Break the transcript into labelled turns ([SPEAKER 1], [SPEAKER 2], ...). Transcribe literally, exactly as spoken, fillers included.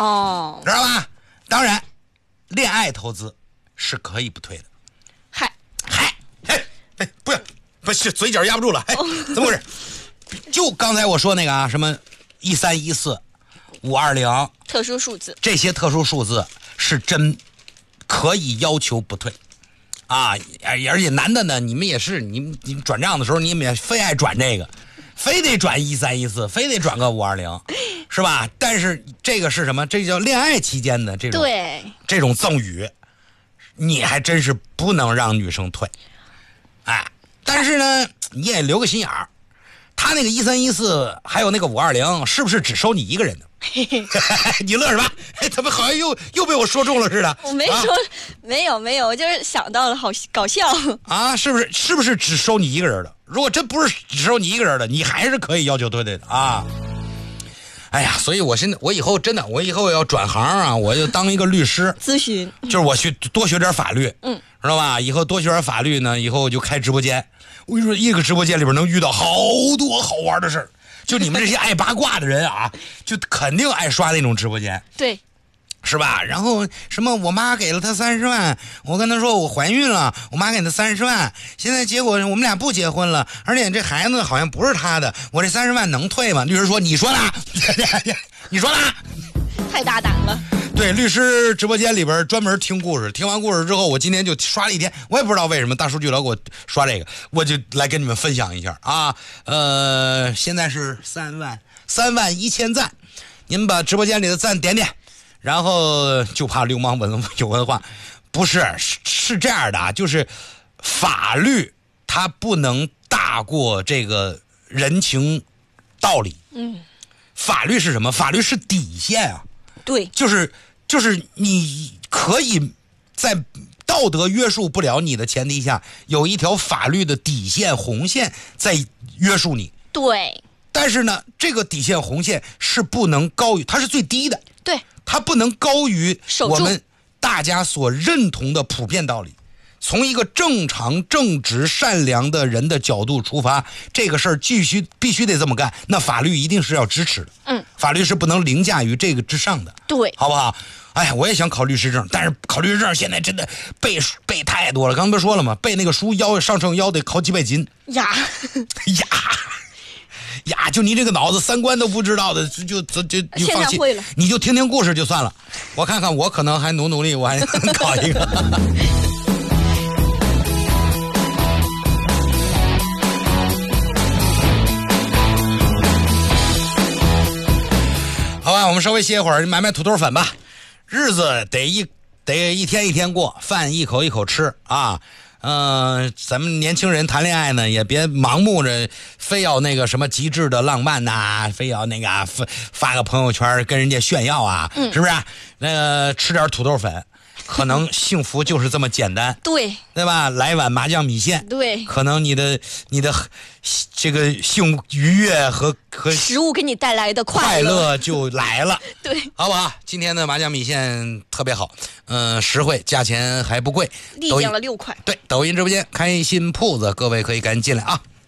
[SPEAKER 1] 哦，
[SPEAKER 2] 知道吧？当然，恋爱投资是可以不退的。
[SPEAKER 1] 嗨
[SPEAKER 2] 嗨，哎哎，不要，不是嘴角压不住了，哎，怎么回事？就刚才我说那个啊，什么一三一四、五二零，
[SPEAKER 1] 特殊数字，
[SPEAKER 2] 这些特殊数字是真可以要求不退啊！而且男的呢，你们也是，你们你们转账的时候，你们也非爱转这个，非得转一三一四，非得转个五二零，是吧？但是这个是什么？这叫恋爱期间的这种
[SPEAKER 1] 对
[SPEAKER 2] 这种赠与，你还真是不能让女生退，哎！但是呢，你也留个心眼儿。他那个一三一四还有那个五二零，是不是只收你一个人的？你乐什么？哎，怎么好像又又被我说中了似的？
[SPEAKER 1] 我没说，啊、没有没有，我就是想到了好搞笑
[SPEAKER 2] 啊！是不是是不是只收你一个人的？如果真不是只收你一个人的，你还是可以要求退退的啊！哎呀，所以我现在我以后真的我以后要转行啊，我就当一个律师
[SPEAKER 1] 咨询，
[SPEAKER 2] 就是我去多学点法律，
[SPEAKER 1] 嗯，
[SPEAKER 2] 知道吧？以后多学点法律呢，以后我就开直播间。我跟你说，一个直播间里边能遇到好多好玩的事儿，就你们这些爱八卦的人啊，就肯定爱刷那种直播间，
[SPEAKER 1] 对，
[SPEAKER 2] 是吧？然后什么，我妈给了他三十万，我跟他说我怀孕了，我妈给他三十万，现在结果我们俩不结婚了，而且这孩子好像不是他的，我这三十万能退吗？律师说，你说呢？你说呢？
[SPEAKER 1] 太大胆了。
[SPEAKER 2] 对，律师直播间里边专门听故事，听完故事之后，我今天就刷了一天，我也不知道为什么大数据老给我刷这个，我就来跟你们分享一下啊。呃，现在是三万三万一千赞，你们把直播间里的赞点点，然后就怕流氓文有文化，不是是是这样的啊，就是法律它不能大过这个人情道理。
[SPEAKER 1] 嗯，
[SPEAKER 2] 法律是什么？法律是底线啊。
[SPEAKER 1] 对，
[SPEAKER 2] 就是就是你可以在道德约束不了你的前提下，有一条法律的底线红线在约束你。
[SPEAKER 1] 对，
[SPEAKER 2] 但是呢，这个底线红线是不能高于，它是最低的。
[SPEAKER 1] 对，
[SPEAKER 2] 它不能高于我们大家所认同的普遍道理。从一个正常、正直、善良的人的角度出发，这个事儿必须必须得这么干，那法律一定是要支持的。
[SPEAKER 1] 嗯，
[SPEAKER 2] 法律是不能凌驾于这个之上的。
[SPEAKER 1] 对，
[SPEAKER 2] 好不好？哎呀，我也想考律师证，但是考律师证现在真的背背太多了。刚才不是说了吗？背那个书腰上秤腰得好几百斤
[SPEAKER 1] 呀
[SPEAKER 2] 呀呀！就你这个脑子三观都不知道的，就就就就放弃，你就听听故事就算了。我看看，我可能还努努力，我还能考一个。好吧，我们稍微歇会儿，买买土豆粉吧。日子得一得一天一天过，饭一口一口吃啊。嗯、呃，咱们年轻人谈恋爱呢，也别盲目着，非要那个什么极致的浪漫呐、啊，非要那个、啊、发发个朋友圈跟人家炫耀啊，
[SPEAKER 1] 嗯、
[SPEAKER 2] 是不是？那个吃点土豆粉。可能幸福就是这么简单，
[SPEAKER 1] 对
[SPEAKER 2] 对吧？来碗麻酱米线，
[SPEAKER 1] 对，
[SPEAKER 2] 可能你的你的这个性愉悦和和
[SPEAKER 1] 食物给你带来的快乐
[SPEAKER 2] 快乐就来了，
[SPEAKER 1] 对，
[SPEAKER 2] 好不好？今天的麻酱米线特别好，嗯、呃，实惠，价钱还不贵，
[SPEAKER 1] 立降了六块。
[SPEAKER 2] 对，抖音直播间开心铺子，各位可以赶紧进来啊。